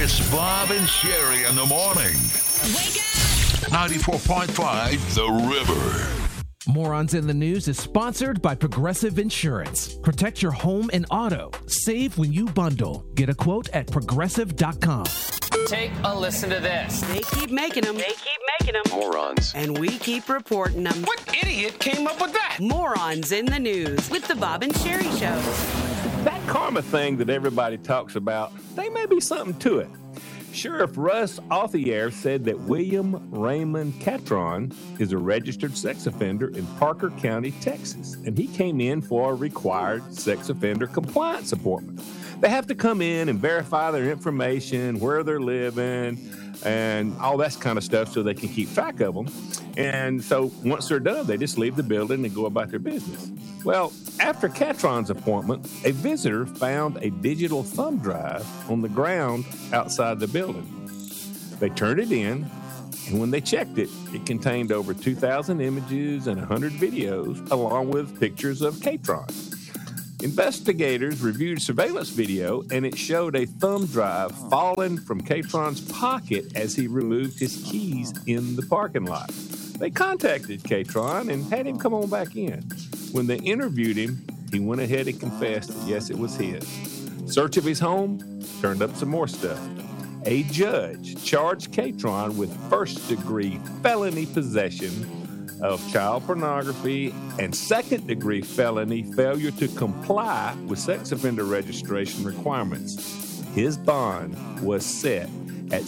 It's Bob and Sherry in the morning. Wake up! 94.5 The River. Morons in the News is sponsored by Progressive Insurance. Protect your home and auto. Save when you bundle. Get a quote at progressive.com. Take a listen to this. They keep making them. Morons. And we keep reporting them. What idiot came up with that? Morons in the News with the Bob and Sherry Show. That karma thing that everybody talks about, there may be something to it. Sheriff Russ Authier said that William Raymond Catron is a registered sex offender in Parker County, Texas, and he came in for a required sex offender compliance appointment. They have to come in and verify their information, where they're living, and all that kind of stuff so they can keep track of them. And so once they're done, they just leave the building and go about their business. Well, after Catron's appointment, a visitor found a digital thumb drive on the ground outside the building. They turned it in, and when they checked it, it contained over 2,000 images and 100 videos, along with pictures of Catron. Investigators reviewed surveillance video, and it showed a thumb drive falling from Catron's pocket as he removed his keys in the parking lot. They contacted Catron and had him come on back in. When they interviewed him, he went ahead and confessed that, yes, it was his. Search of his home turned up some more stuff. A judge charged Catron with first-degree felony possession of child pornography and second-degree felony failure to comply with sex offender registration requirements. His bond was set at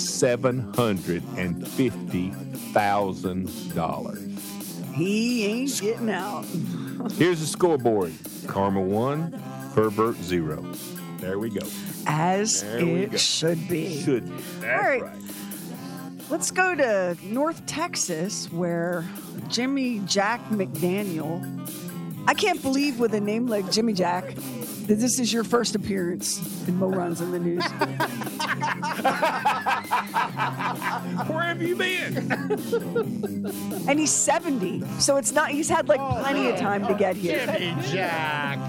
$750,000. He ain't getting out. Here's the scoreboard. Karma 1, pervert 0. There we go. As There we go. it should be. Should be. That's All right. right. Let's go to North Texas, where Jimmy Jack McDaniel. I can't believe with a name like Jimmy Jack that this is your first appearance in Morons in the News. Where have you been? And he's 70, so it's not. He's had like plenty of time to get here. Jimmy Jack.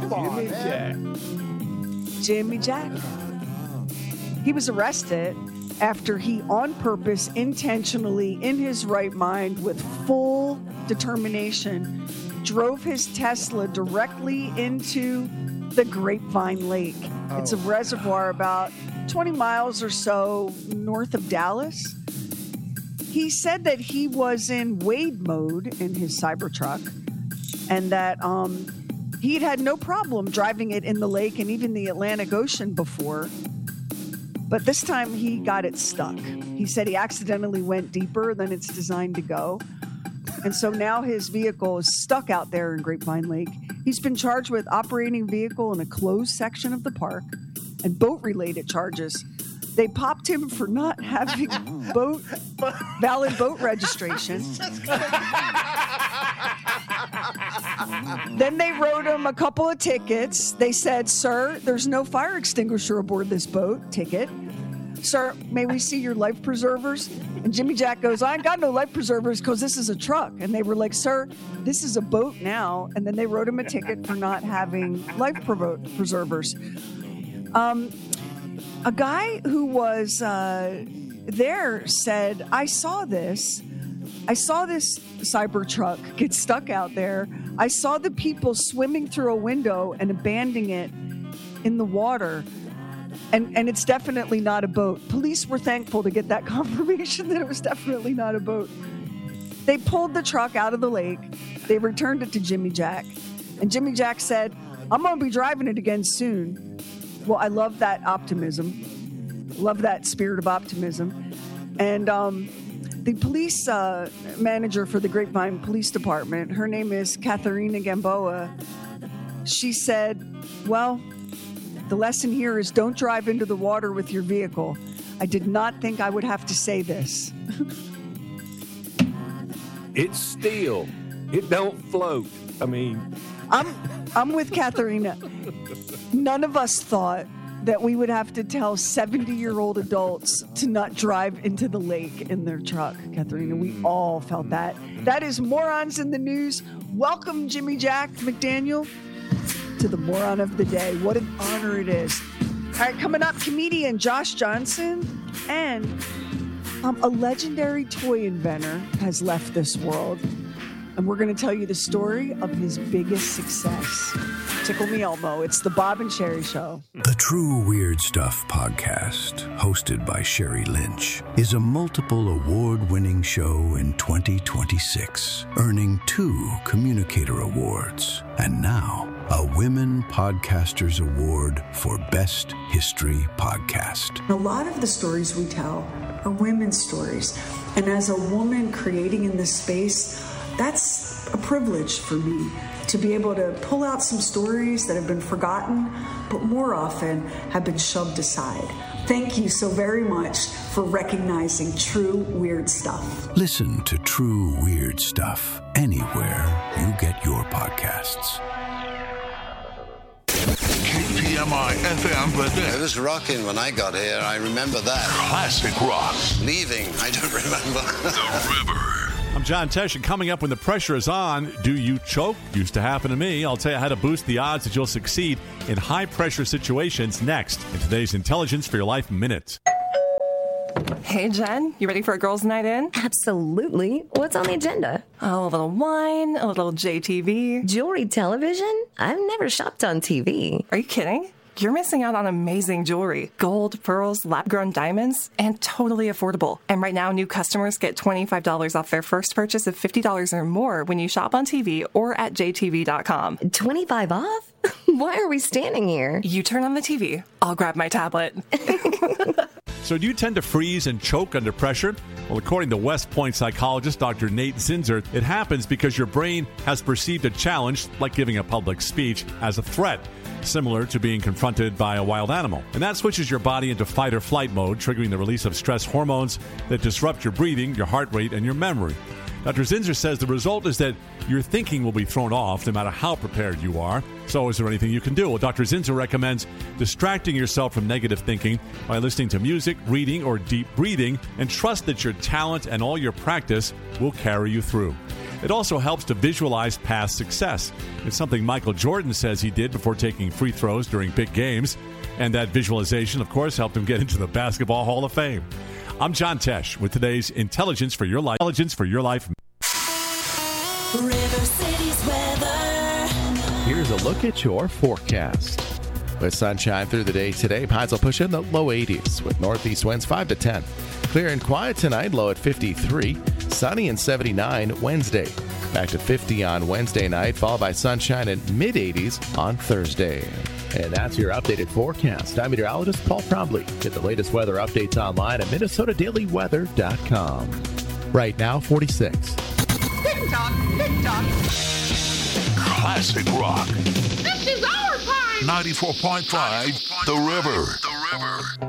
Jimmy Jack. He was arrested after he, on purpose, intentionally, in his right mind, with full determination, drove his Tesla directly into the Grapevine Lake. It's a reservoir about 20 miles or so north of Dallas. He said that he was in Wade mode in his Cybertruck and that he'd had no problem driving it in the lake and even the Atlantic Ocean before. But this time he got it stuck. He said he accidentally went deeper than it's designed to go. And so now his vehicle is stuck out there in Grapevine Lake. He's been charged with operating vehicle in a closed section of the park and boat-related charges. They popped him for not having valid boat registration. Then they wrote him a couple of tickets. They said, "Sir, there's no fire extinguisher aboard this boat." Ticket. "Sir, may we see your life preservers?" And Jimmy Jack goes, "I ain't got no life preservers because this is a truck." And they were like, "Sir, this is a boat now." And then they wrote him a ticket for not having life preservers. A guy who was there said, I saw this Cybertruck get stuck out there. I saw the people swimming through a window and abandoning it in the water. And it's definitely not a boat. Police were thankful to get that confirmation that it was definitely not a boat. They pulled the truck out of the lake. They returned it to Jimmy Jack. And Jimmy Jack said, "I'm going to be driving it again soon." Well, I love that optimism. Love that spirit of optimism. And the police manager for the Grapevine Police Department, her name is Katharina Gamboa. She said, "Well, the lesson here is don't drive into the water with your vehicle. I did not think I would have to say this." It's steel. It don't float. I mean, I'm with Katharina. None of us thought that we would have to tell 70-year-old adults to not drive into the lake in their truck. Katharina, we all felt that. That is Morons in the News. Welcome, Jimmy Jack McDaniel, to the Moron of the Day. What an honor it is. All right, coming up, comedian Josh Johnson and a legendary toy inventor has left this world. And we're going to tell you the story of his biggest success. Tickle Me Elmo. It's the Bob and Sherry Show. The True Weird Stuff podcast, hosted by Sherry Lynch, is a multiple award-winning show in 2026, earning 2 Communicator Awards. And now, a Women Podcasters Award for Best History Podcast. A lot of the stories we tell are women's stories. And as a woman creating in this space, that's a privilege for me to be able to pull out some stories that have been forgotten, but more often have been shoved aside. Thank you so very much for recognizing True Weird Stuff. Listen to True Weird Stuff anywhere you get your podcasts. KPMI FM Burnett. It was rocking when I got here. I remember that. Classic rock. Leaving, I don't remember. The River. I'm John Tesh, and coming up when the pressure is on, do you choke? Used to happen to me. I'll tell you how to boost the odds that you'll succeed in high-pressure situations next in today's Intelligence for Your Life Minute. Hey, Jen, you ready for a girls' night in? Absolutely. What's on the agenda? Oh, a little wine, a little JTV. Jewelry television? I've never shopped on TV. Are you kidding? You're missing out on amazing jewelry. Gold, pearls, lab-grown diamonds, and totally affordable. And right now, new customers get $25 off their first purchase of $50 or more when you shop on TV or at jtv.com. 25 off? Why are we standing here? You turn on the TV. I'll grab my tablet. So do you tend to freeze and choke under pressure? Well, according to West Point psychologist Dr. Nate Zinzer, it happens because your brain has perceived a challenge, like giving a public speech, as a threat, similar to being confronted by a wild animal. And that switches your body into fight or flight mode, triggering the release of stress hormones that disrupt your breathing, your heart rate, and your memory. Dr. Zinzer says the result is that your thinking will be thrown off no matter how prepared you are. So is there anything you can do? Well, Dr. Zinzer recommends distracting yourself from negative thinking by listening to music, reading, or deep breathing, and trust that your talent and all your practice will carry you through. It also helps to visualize past success. It's something Michael Jordan says he did before taking free throws during big games. And that visualization, of course, helped him get into the Basketball Hall of Fame. I'm John Tesh with today's Intelligence for Your Life. Intelligence for Your Life. River City's weather. Here's a look at your forecast. With sunshine through the day today, highs will push in the low 80s with northeast winds 5 to 10. Clear and quiet tonight, low at 53. Sunny and 79 Wednesday. Back to 50 on Wednesday night, followed by sunshine and mid-80s on Thursday. And that's your updated forecast. I'm meteorologist Paul Trombley. Get the latest weather updates online at MinnesotaDailyWeather.com. Right now, 46. Tick-tock, tick-tock. Classic rock. This is our time. 94.5 The River. The River.